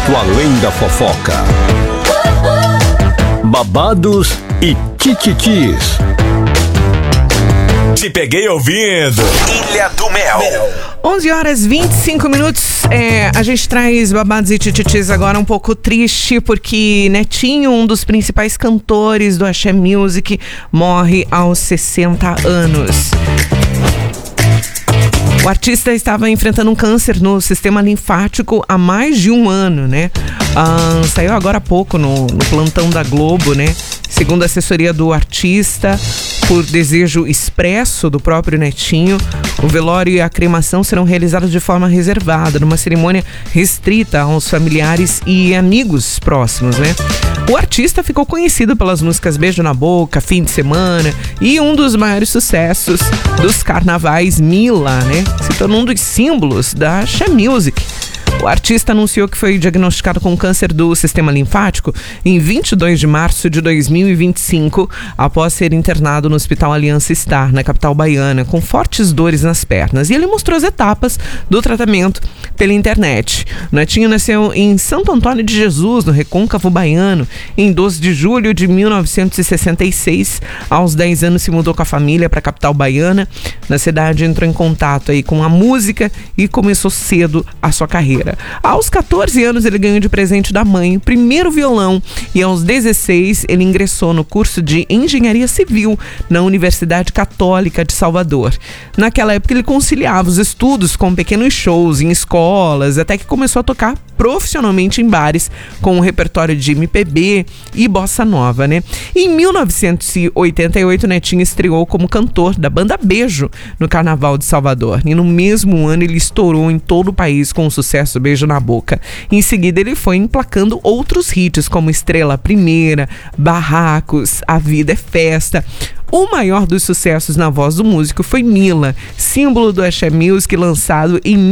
muito além da fofoca. Babados e tititis. Te peguei ouvindo Ilha do Mel. 11h25. A gente traz babados e tititis agora um pouco triste, porque Netinho, um dos principais cantores do Axé Music, morre aos 60 anos. O artista estava enfrentando um câncer no sistema linfático há mais de um ano, né? Saiu agora há pouco no plantão da Globo, né? Segundo a assessoria do artista, por desejo expresso do próprio Netinho, o velório e a cremação serão realizados de forma reservada, numa cerimônia restrita aos familiares e amigos próximos, né? O artista ficou conhecido pelas músicas Beijo na Boca, Fim de Semana e um dos maiores sucessos dos carnavais, Mila, né? Se tornou um dos símbolos da Axé Music. O artista anunciou que foi diagnosticado com câncer do sistema linfático em 22 de março de 2025, após ser internado no Hospital Aliança Star, na capital baiana, com fortes dores nas pernas. E ele mostrou as etapas do tratamento pela internet. O Netinho nasceu em Santo Antônio de Jesus, no Recôncavo Baiano, em 12 de julho de 1966. Aos 10 anos se mudou com a família para a capital baiana. Na cidade entrou em contato aí com a música e começou cedo a sua carreira. Aos 14 anos ele ganhou de presente da mãe o primeiro violão e aos 16 ele ingressou no curso de Engenharia Civil na Universidade Católica de Salvador. Naquela época ele conciliava os estudos com pequenos shows em escolas, até que começou a tocar profissionalmente em bares com um repertório de MPB e bossa nova, né? Em 1988, Netinho estreou como cantor da banda Beijo no Carnaval de Salvador. E no mesmo ano ele estourou em todo o país com o sucesso Beijo na Boca. Em seguida ele foi emplacando outros hits como Estrela Primeira, Barracos, A Vida é Festa. O maior dos sucessos na voz do músico foi Mila, símbolo do Axé Music, lançado em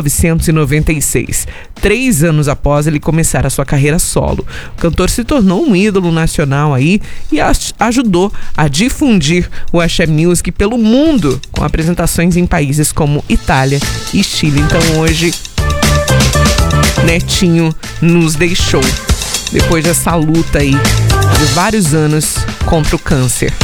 1996. 3 anos após ele começar a sua carreira solo. O cantor se tornou um ídolo nacional aí e ajudou a difundir o Axé Music pelo mundo, com apresentações em países como Itália e Chile. Então hoje, Netinho nos deixou, depois dessa luta aí de vários anos contra o câncer.